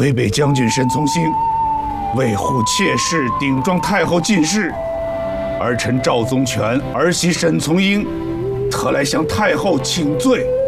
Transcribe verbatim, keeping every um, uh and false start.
北北将军沈从兴为护妾室顶撞太后进士，儿臣赵宗全儿媳沈从英特来向太后请罪。